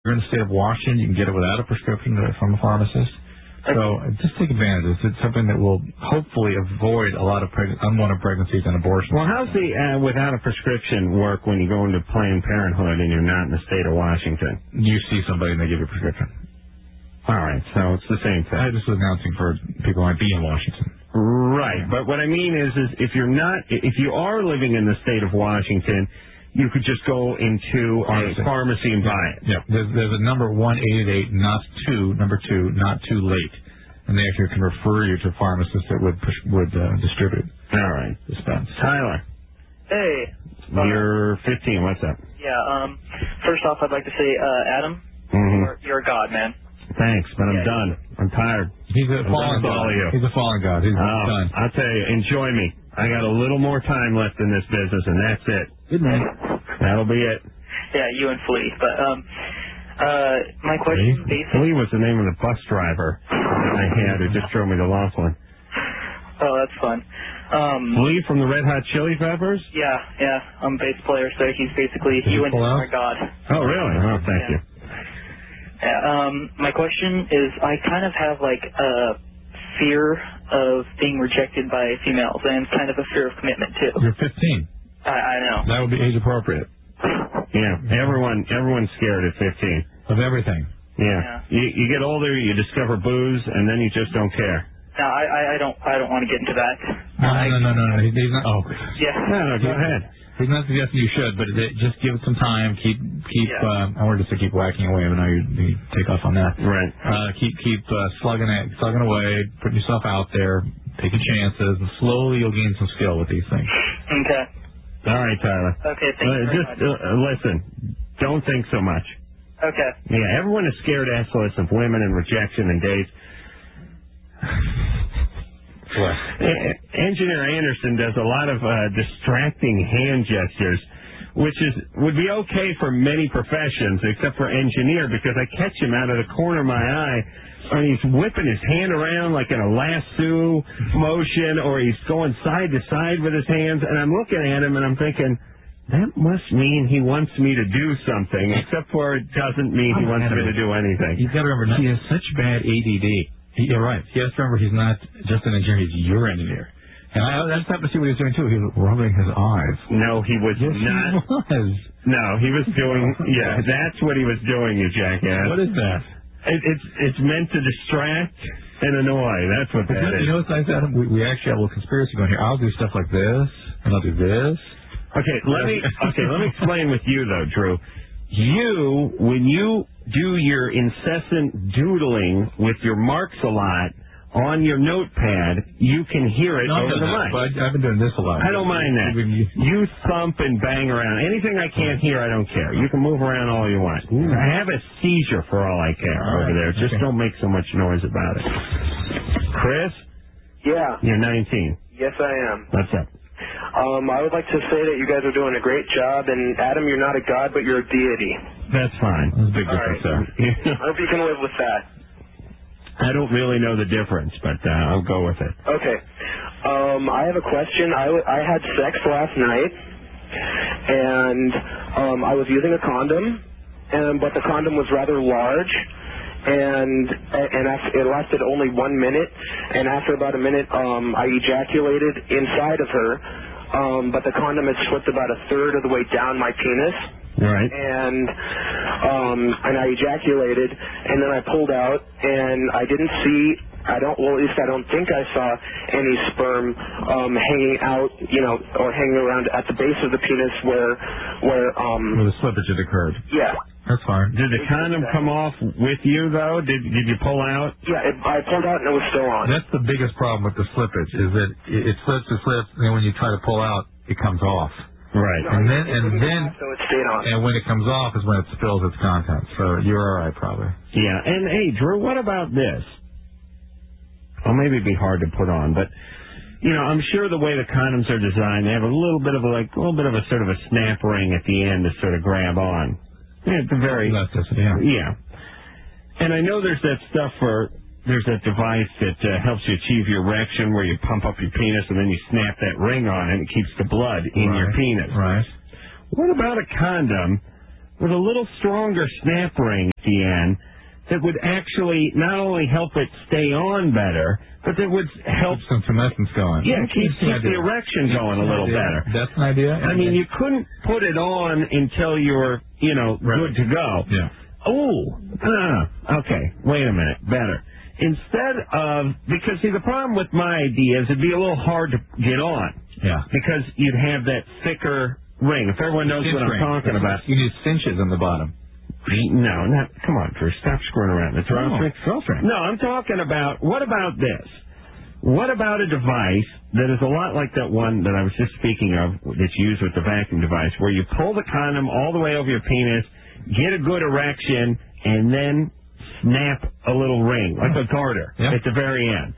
you're in the state of Washington, you can get it without a prescription from a pharmacist. So just take advantage of it. It's something that will hopefully avoid a lot of unwanted pregnancies and abortions. Well, how's the without a prescription work when you go into Planned Parenthood and you're not in the state of Washington? You see somebody and they give you a prescription. All right, so it's the same thing. I just was announcing for people who might be in Washington. Right, but what I mean is if you are living in the state of Washington, you could just go into a pharmacy and buy it. Yeah, there's a number 1-888 number 2 not too late, and they actually can refer you to pharmacists that would distribute. All right, dispense. Tyler. Hey. You're 15. What's up? Yeah. First off, I'd like to say, Adam, you're a god, man. Thanks, but I'm done. I'm tired. He's a fallen god. He's a fallen god. He's done. I'll tell you, enjoy me. I got a little more time left in this business, and that's it. Good night. That'll be it. Yeah, you and Flea. But my question basically... Flea was the name of the bus driver I had who just drove me to Laughlin. Oh, that's fun. Flea from the Red Hot Chili Peppers? Yeah. I'm a bass player, so he's basically you and my god. Oh, really? Oh, thank you. Yeah, my question is, I kind of have like a fear of being rejected by females, and kind of a fear of commitment too. You're 15. I know. That would be age appropriate. Yeah, everyone's scared at 15 of everything. Yeah. You get older, you discover booze, and then you just don't care. No, I don't want to get into that. No. He's not. Oh. Yeah. No, go ahead. He's not suggesting you should, but just give it some time. Keep. I wanted to say keep whacking away, but now you take off on that. Right. Keep slugging away, putting yourself out there, taking chances, and slowly you'll gain some skill with these things. Okay. All right, Tyler. Okay, thank you very much. Listen, don't think so much. Okay. Yeah, everyone is scared assless of women and rejection and dates. Engineer Anderson does a lot of distracting hand gestures, which would be okay for many professions except for engineer, because I catch him out of the corner of my eye, and he's whipping his hand around like in a lasso motion, or he's going side to side with his hands, and I'm looking at him and I'm thinking, that must mean he wants me to do something, except for it doesn't mean he wants me to do anything. You've got to remember, he has such bad ADD. You're right. He has to remember he's not just an engineer, he's your engineer. And I just happened to see what he was doing, too. He was rubbing his eyes. No, he was not. He was. No, he was doing, that's what he was doing, you jackass. What is that? It's meant to distract and annoy. That's what that is. You know what's nice, Adam? We actually have a little conspiracy going here. I'll do stuff like this, and I'll do this. Okay, let me explain with you, though, Drew. When you do your incessant doodling with your marks a lot on your notepad, you can hear it over the mic. But I've been doing this a lot. I don't mind that. You thump and bang around. Anything I can't hear, I don't care. You can move around all you want. I have a seizure for all I care over there. Just don't make so much noise about it. Chris? Yeah. You're 19. Yes, I am. What's up? I would like to say that you guys are doing a great job, and Adam, you're not a god, but you're a deity. That's fine. There's a big difference there. I hope you can live with that. I don't really know the difference, but I'll go with it. Okay. I have a question. I had sex last night, and I was using a condom, but the condom was rather large, and it lasted only 1 minute, and after about a minute, I ejaculated inside of her, but the condom had slipped about a third of the way down my penis. Right. And I ejaculated, and then I pulled out, and I didn't see, at least I don't think I saw any sperm hanging out, or hanging around at the base of the penis where the slippage had occurred. Yeah. That's fine. Did the condom come off with you, though? Did you pull out? Yeah, I pulled out and it was still on. That's the biggest problem with the slippage, is that it slips, and then when you try to pull out, it comes off. Right. So it stayed on. And when it comes off is when it spills its contents. So you're all right, probably. Yeah. And, hey, Drew, what about this? Well, maybe it'd be hard to put on, but, I'm sure the way the condoms are designed, they have a little bit of a sort of a snap ring at the end to sort of grab on. Yeah, at the very... Yeah. And I know there's that device that helps you achieve your erection where you pump up your penis and then you snap that ring on and it keeps the blood in your penis. Right. What about a condom with a little stronger snap ring at the end that would actually not only help it stay on better, but that would help some tumescence going. Yeah, keep the erection going a little better. That's an idea. I mean, you couldn't put it on until you're, good to go. Yeah. Okay, wait a minute, better. Instead of, because see, the problem with my idea is it'd be a little hard to get on. Yeah. Because you'd have that thicker ring. If everyone knows what I'm talking about. You need cinches on the bottom. No, come on, Drew, stop screwing around. The drawstring. No, I'm talking about, what about this? What about a device that is a lot like that one that I was just speaking of that's used with the vacuum device, where you pull the condom all the way over your penis, get a good erection, and then snap a little ring, like a garter at the very end.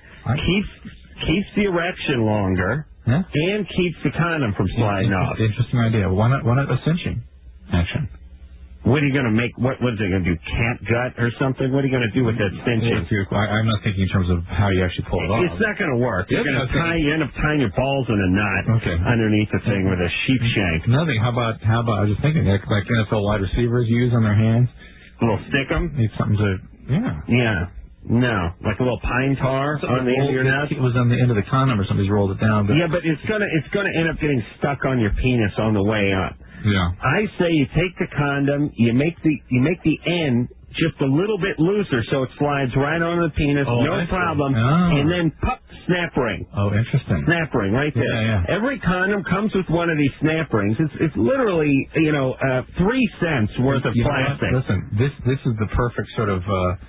Keeps the erection longer and keeps the condom from sliding off. Interesting idea. Why not a cinching action? What are you going to make? What is it going to do? Cat gut or something? What are you going to do with that cinching? I'm not thinking in terms of how you actually pull it off. It's not going to work. You're going to you end up tying your balls in a knot underneath the thing with a sheep shank. Another thing. How about? I was just thinking like NFL wide receivers use on their hands. A little stickum. Need something to. Yeah. No, like a little pine tar on the end of your nuts. It was on the end of the condom or somebody's rolled it down. Yeah, but it's gonna end up getting stuck on your penis on the way up. Yeah. I say you take the condom, you make the end just a little bit looser so it slides right on the penis, no problem, and then pop, snap ring. Oh, interesting. Snap ring right there. Yeah. Every condom comes with one of these snap rings. It's literally 3 cents worth of plastic. Listen, this is the perfect sort of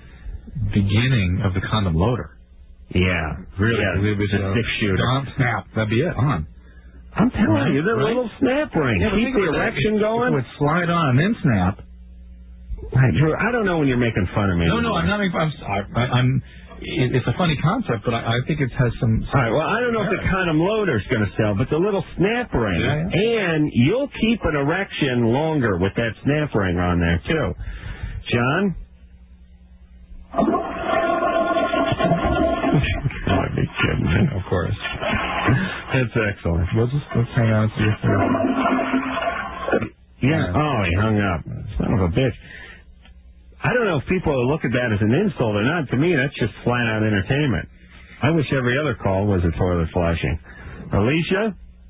beginning of the condom loader. Yeah, really. Yeah, the 6-shooter. Snap. That'd be it. On. I'm telling you, the little snap ring. Keep the erection going. It would slide on and then snap. Drew, I don't know when you're making fun of me. No, I'm not making fun. It's a funny concept, but I think it has some. All right, well, I don't know if the condom loader's going to sell, but the little snap ring. And you'll keep an erection longer with that snap ring on there, too. John? Gotta be kidding me. Of course. That's excellent. Let's hang on and see if Yeah. Oh, he hung up. Son of a bitch. I don't know if people look at that as an insult or not. To me, that's just flat out entertainment. I wish every other call was a toilet flushing. Alicia?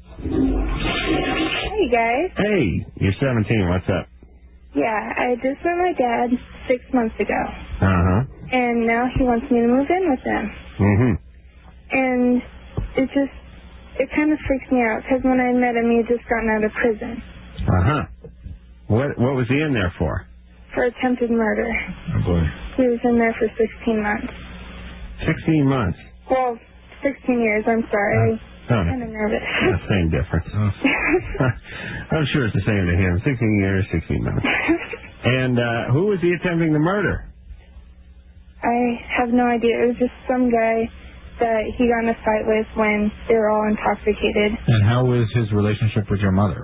Hey, guys. Hey, you're 17. What's up? Yeah, I just met my dad 6 months ago. Uh-huh. And now he wants me to move in with him. Mm-hmm. And it kind of freaks me out because when I met him, he had just gotten out of prison. Uh-huh. What was he in there for? For attempted murder. Oh, boy. He was in there for 16 months. 16 months? Well, 16 years, I'm sorry. I'm kind of nervous. Same difference. I'm sure it's the same to him. 16 years, 16 months. And who was he attempting to murder? I have no idea. It was just some guy that he got in a fight with when they were all intoxicated. And how was his relationship with your mother?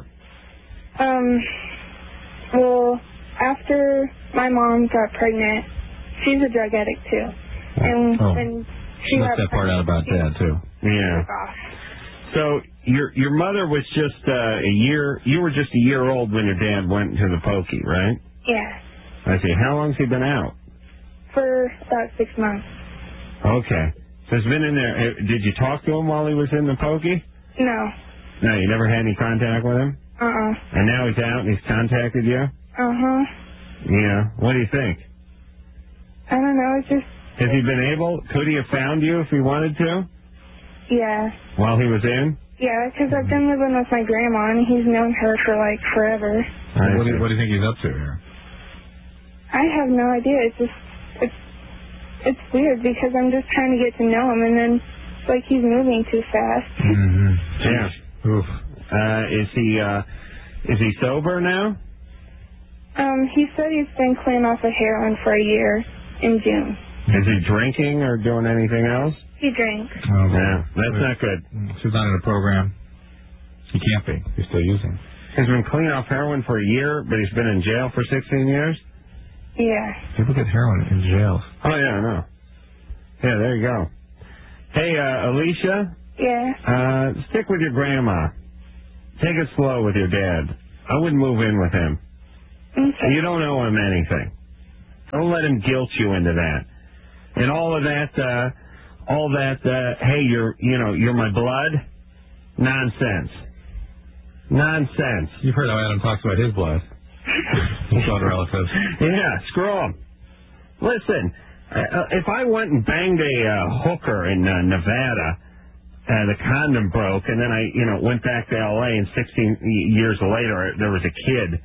Well, after my mom got pregnant, she's a drug addict too. And when she left that part out about Dad too. Yeah. So your mother was just a year. You were just a year old when your dad went to the pokey, right? Yeah. I see. How long's he been out? For about 6 months. Okay. So he's been in there. Did you talk to him while he was in the pokey? No. No, you never had any contact with him? And now he's out and he's contacted you? Uh-huh. Yeah. What do you think? I don't know. It's just... Has he been able? Could he have found you if he wanted to? Yeah. While he was in? Yeah, because I've been living with my grandma and he's known her for like forever. What do you think he's up to here? I have no idea. It's just... It's weird because I'm just trying to get to know him and then it's like he's moving too fast. Mm-hmm. Yeah. Oof. Is he sober now? He said he's been clean off of heroin for a year in June. Is he drinking or doing anything else? He drinks. Oh, yeah, that's not good. He's not in a program. He can't be. He's still using. He's been clean off heroin for a year, but he's been in jail for 16 years? Yeah. People get heroin in jail. Oh, yeah, I know. Yeah, there you go. Hey, Alicia? Yeah? Stick with your grandma. Take it slow with your dad. I wouldn't move in with him. Okay. You don't owe him anything. Don't let him guilt you into that. And all that, hey, you're my blood. Nonsense. You've heard how Adam talks about his blood. His blood relatives. Yeah, screw him. Listen, if I went and banged a hooker in Nevada, the condom broke, and then I, went back to L.A. and 16 years later there was a kid.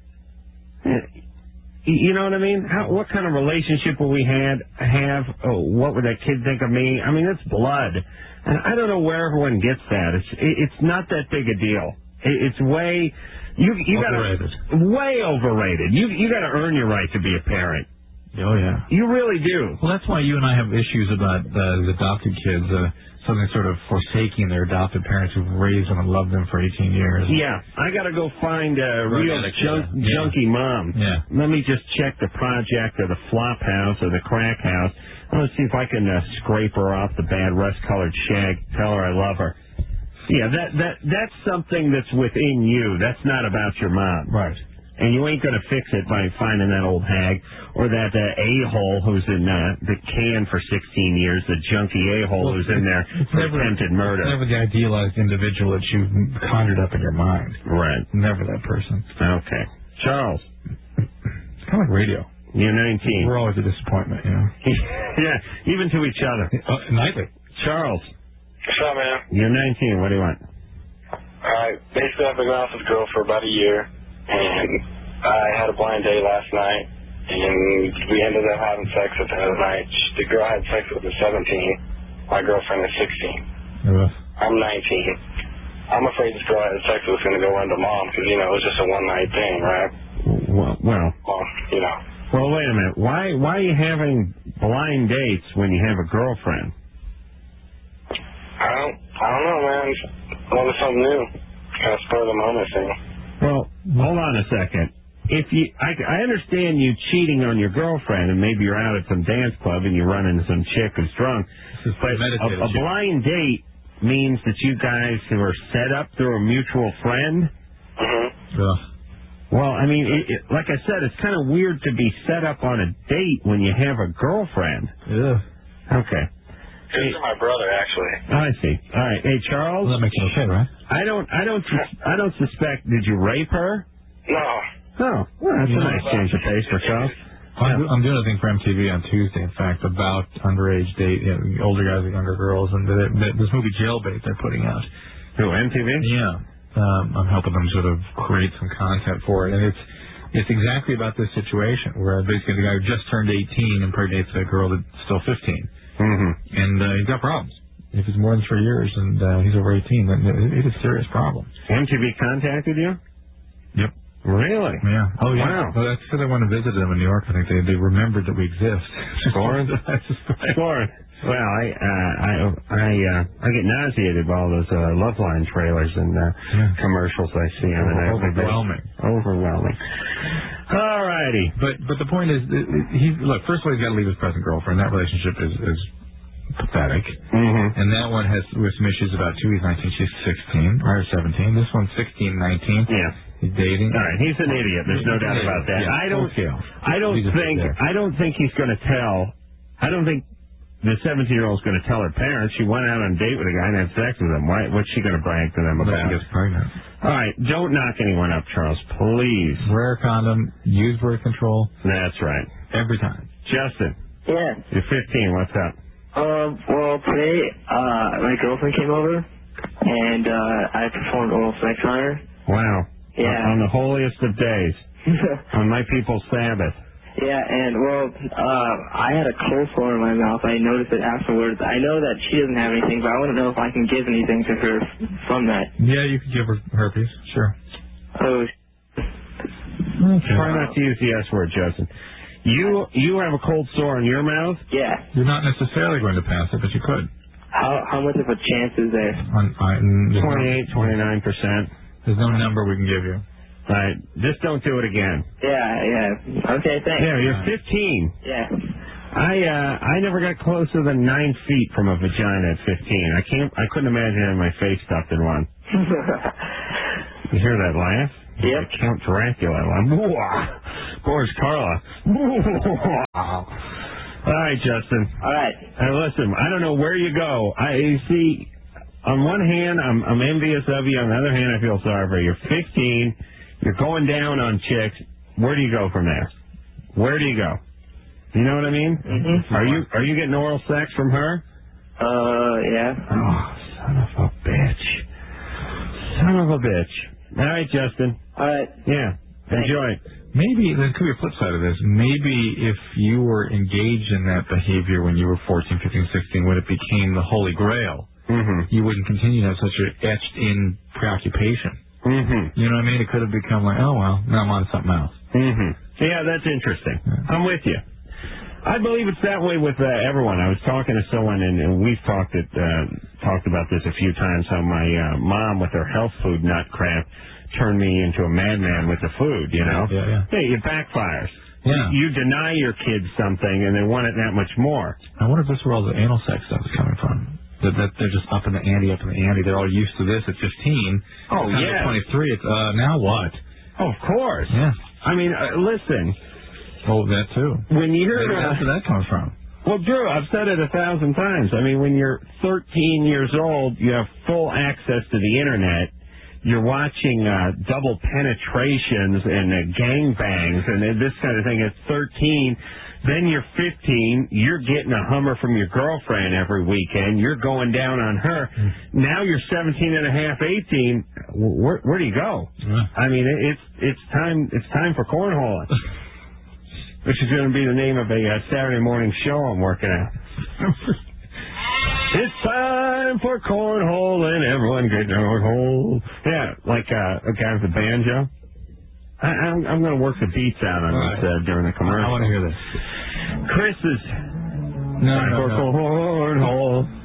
You know what I mean? What kind of relationship will we have? What would that kid think of me? I mean, it's blood. And I don't know where everyone gets that. It's not that big a deal. It's way... Overrated. Way overrated. You got to earn your right to be a parent. Oh, yeah. You really do. Well, that's why you and I have issues about the adopted kids, suddenly sort of forsaking their adopted parents who've raised them and loved them for 18 years. Yeah, I got to go find a real junky mom. Yeah. Let me just check the project or the flop house or the crack house. I'm going to see if I can scrape her off the bad rust-colored shag, tell her I love her. Yeah, that's something that's within you. That's not about your mom. Right. And you ain't going to fix it by finding that old hag or that a-hole who's in the can for 16 years, the junky a-hole who's in there for attempted murder. It's never the idealized individual that you conjured up in your mind. Right. Never that person. Okay. Charles. It's kind of like radio. You're 19. We're always a disappointment, Yeah, even to each other. Nightly. Charles. What's up, man? You're 19. What do you want? Basically, I've been going with this girl for about a year, and I had a blind date last night, and we ended up having sex at the end of the night. The girl I had sex with is 17. My girlfriend is 16. I'm 19. I'm afraid this girl I had sex with is going to go run to mom because, it was just a one-night thing, right? Well, Well, wait a minute. Why are you having blind dates when you have a girlfriend? I don't know, man. I wanted something new. Kind of spur of the moment thing. Well, hold on a second. I understand you cheating on your girlfriend, and maybe you're out at some dance club and you run into some chick who's drunk. But a blind date means that you guys are set up through a mutual friend. Well, I mean, like I said, it's kind of weird to be set up on a date when you have a girlfriend. Yeah. Okay. This is my brother, actually. Oh, I see. All right. Hey, Charles. Well, that makes it okay, right? I don't suspect. Did you rape her? No. Oh, well, that's a nice change of pace for Charles. I'm doing a thing for MTV on Tuesday, in fact, about underage date, older guys with younger girls, and this movie Jailbait they're putting out. Who, MTV? Yeah. I'm helping them sort of create some content for it, and it's exactly about this situation where basically the guy who just turned 18 impregnates a girl that's still 15. Mm-hmm. And he's got problems. If it's more than 3 years and he's over 18, then it is a serious problem. MTV contacted you? Yep. Really? Yeah. Oh, yeah. Wow. Well, that's because I went to visit them in New York. I think they remembered that we exist. Scoring? Scoring. Well, I get nauseated by all those Love Line trailers and commercials I see on the net. Overwhelming. All righty. But the point is, first of all, he's got to leave his present girlfriend. That relationship is pathetic. Mm-hmm. And that one has some issues about two. He's 19, she's 16, or 17. This one's 16, 19. Yeah. He's dating. All right, he's an idiot. There's no doubt about that. Yeah, I don't think he's going to tell. I don't think the 17-year-old's going to tell her parents she went out on a date with a guy and had sex with him. What's she going to brag to them about? She gets pregnant. All right, don't knock anyone up, Charles, please. Wear a condom. Use birth control. That's right. Every time. Justin. Yeah. You're 15. What's up? Well, today, my girlfriend came over, and I performed oral sex on her. Wow. Yeah. On the holiest of days. On my people's Sabbath. Yeah, and, I had a cold sore in my mouth. I noticed it afterwards. I know that she doesn't have anything, but I want to know if I can give anything to her from that. Yeah, you can give her herpes. Sure. Oh, okay. Try not to use the S word, Justin. You have a cold sore in your mouth? Yeah. You're not necessarily going to pass it, but you could. How much of a chance is there? 28, 29%. There's no number we can give you. All right, just don't do it again. Yeah. Okay, thanks. Yeah, you're 15. Yeah. I never got closer than 9 feet from a vagina at 15. I couldn't imagine having my face stuffed in one. You hear that laugh? Yep. Count Dracula. Boris Karloff. All right, Justin. All right. Hey, listen, I don't know where you go. You see, on one hand, I'm envious of you. On the other hand, I feel sorry for you. You're 15. You're going down on chicks. Where do you go from there? Where do you go? You know what I mean? Mm-hmm. Are you getting oral sex from her? Yeah. Oh, son of a bitch. Son of a bitch. All right, Justin. All right. Yeah. Enjoy it. Maybe there could be a flip side of this. Maybe if you were engaged in that behavior when you were 14, 15, 16, when it became the Holy Grail, you wouldn't continue to have such an etched-in preoccupation. You know what I mean? It could have become like, oh, well, now I'm on something else. Yeah, that's interesting. I'm with you. I believe it's that way with everyone. I was talking to someone, and we've talked about this a few times, how my mom, with her health food nut crap, turned me into a madman with the food, you know? Yeah. Hey, it backfires. Yeah. You deny your kids something, and they want it that much more. I wonder if this is where all the anal sex stuff is coming from. That they're just up in the ante. They're all used to this at 15. Oh, yeah. At 23, it's, now what? Oh, of course. Yeah. I mean, listen. Oh, that too. When you're... That's where that comes from. Well, Drew, I've said it 1,000 times. I mean, when you're 13 years old, you have full access to the Internet. You're watching double penetrations and gangbangs and this kind of thing at 13. Then you're 15. You're getting a Hummer from your girlfriend every weekend. You're going down on her. Now you're 17 and a half, 18. Where do you go? I mean, it's time for cornholing, which is going to be the name of a Saturday morning show I'm working at. It's time for cornholing. Everyone get cornhole. Yeah, like a guy with a banjo. I'm going to work the beats out on this during the commercial. I want to hear this. Chris is no. cornhole.